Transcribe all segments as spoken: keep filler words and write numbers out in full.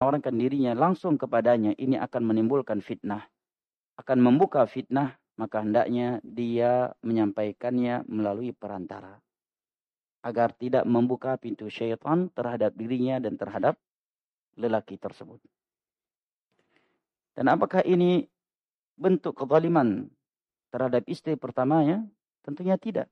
menawarkan dirinya langsung kepadanya, ini akan menimbulkan fitnah, akan membuka fitnah, maka hendaknya dia menyampaikannya melalui perantara, agar tidak membuka pintu syaitan terhadap dirinya dan terhadap lelaki tersebut. Dan apakah ini bentuk kezaliman terhadap istri pertamanya? Tentunya tidak.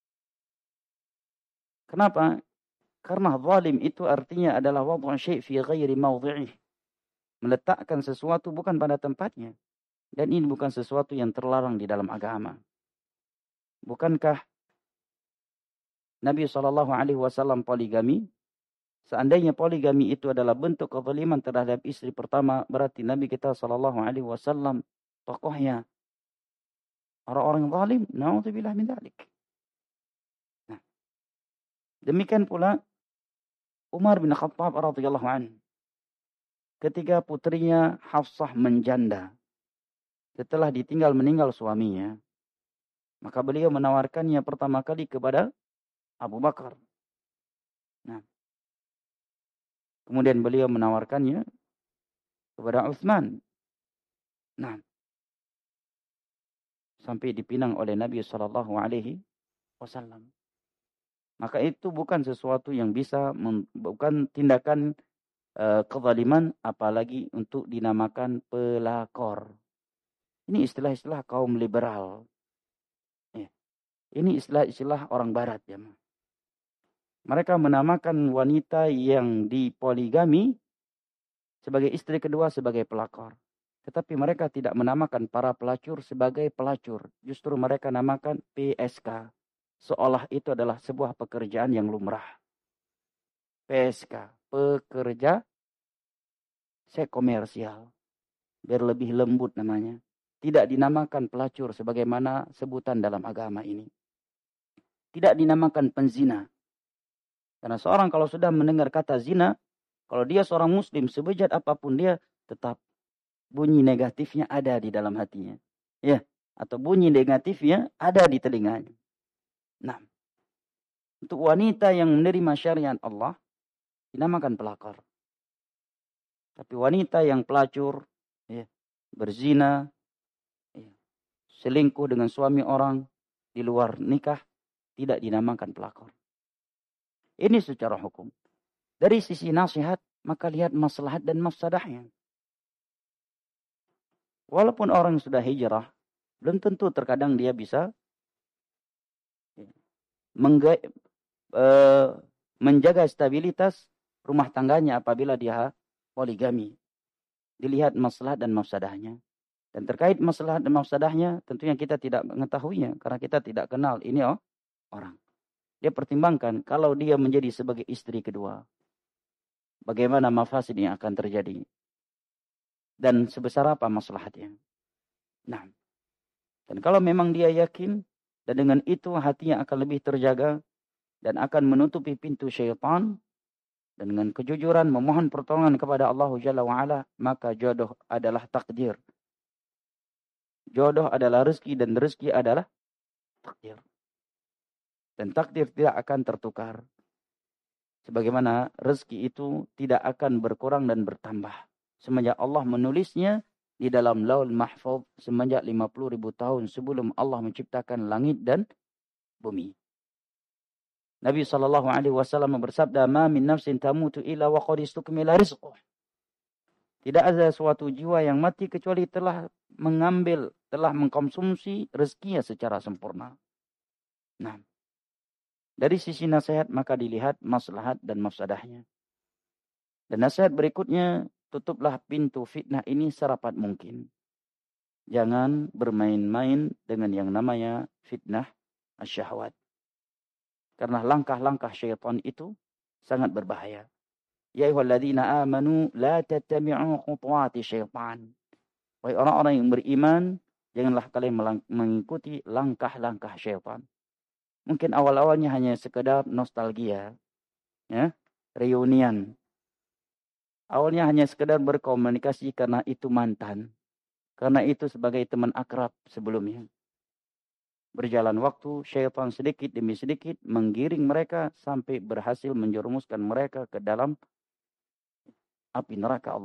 Kenapa? Karena zalim itu artinya adalah wad'u syai' fi ghairi mawdhi'ih. Meletakkan sesuatu bukan pada tempatnya. Dan ini bukan sesuatu yang terlarang di dalam agama. Bukankah Nabi shallallahu alaihi wasallam poligami? Seandainya poligami itu adalah bentuk kezaliman terhadap istri pertama, berarti Nabi kita shallallahu alaihi wasallam tokohnya orang-orang zalim. Na'udzubillah min dzalik. Nah, demikian pula Umar bin Khattab radhiyallahu anhu, ketika putrinya Hafsah menjanda setelah ditinggal meninggal suaminya, maka beliau menawarkannya pertama kali kepada Abu Bakar. Nah, kemudian beliau menawarkannya kepada Utsman. Nah, sampai dipinang oleh Nabi shallallahu alaihi wasallam. Maka itu bukan sesuatu yang bisa, bukan tindakan uh, kezaliman, apalagi untuk dinamakan pelakor. Ini istilah-istilah kaum liberal. Ya. Ini istilah-istilah orang barat. Ya. Mereka menamakan wanita yang dipoligami sebagai istri kedua sebagai pelakor. Tetapi mereka tidak menamakan para pelacur sebagai pelacur. Justru mereka namakan P S K. Seolah itu adalah sebuah pekerjaan yang lumrah. P S K, pekerja seks komersial. Biar lebih lembut namanya. Tidak dinamakan pelacur sebagaimana sebutan dalam agama ini. Tidak dinamakan penzina. Karena seorang kalau sudah mendengar kata zina, kalau dia seorang muslim, sebejat apapun dia, tetap bunyi negatifnya ada di dalam hatinya. Ya, atau bunyi negatifnya ada di telinganya. Nah, untuk wanita yang menerima syariat Allah, dinamakan pelakor. Tapi wanita yang pelacur, ya, berzina, ya, selingkuh dengan suami orang di luar nikah, tidak dinamakan pelakor. Ini secara hukum. Dari sisi nasihat, maka lihat maslahat dan mafsadahnya. Walaupun orang sudah hijrah, belum tentu terkadang dia bisa mengga, e, menjaga stabilitas rumah tangganya apabila dia poligami. Dilihat maslahat dan mafsadahnya. Dan terkait maslahat dan mafsadahnya, tentunya kita tidak mengetahuinya karena kita tidak kenal ini oh, orang. Dia pertimbangkan kalau dia menjadi sebagai istri kedua, bagaimana mafasid yang akan terjadi dan sebesar apa maslahatnya. Nah, dan kalau memang dia yakin dan dengan itu hatinya akan lebih terjaga dan akan menutupi pintu syaitan, dan dengan kejujuran memohon pertolongan kepada Allah Jalla wa'ala, maka jodoh adalah takdir. Jodoh adalah rezeki dan rezeki adalah takdir. Dan takdir tidak akan tertukar. Sebagaimana rezeki itu tidak akan berkurang dan bertambah. Semenjak Allah menulisnya di dalam Laul Mahfuz semenjak lima puluh ribu tahun sebelum Allah menciptakan langit dan bumi. Nabi sallallahu alaihi wasallam bersabda, "Ma min nafsin tamutu illa wa qad istukmila rizquh." Tidak ada suatu jiwa yang mati kecuali telah mengambil, telah mengkonsumsi rezekinya secara sempurna. Nah, dari sisi nasihat maka dilihat maslahat dan mafsadahnya. Dan nasihat berikutnya, tutuplah pintu fitnah ini serapat mungkin. Jangan bermain-main dengan yang namanya fitnah asyahwat. Karena langkah-langkah syaitan itu sangat berbahaya. Ya ayyuhalladzina amanu la tattabi'u khutuwati syaitan. Wahai orang-orang yang beriman, janganlah kalian mengikuti langkah-langkah syaitan. Mungkin awal-awalnya hanya sekedar nostalgia, ya, reunian. Awalnya hanya sekedar berkomunikasi karena itu mantan. Karena itu sebagai teman akrab sebelumnya. Berjalan waktu, syaitan sedikit demi sedikit menggiring mereka sampai berhasil menjerumuskan mereka ke dalam api neraka Allah.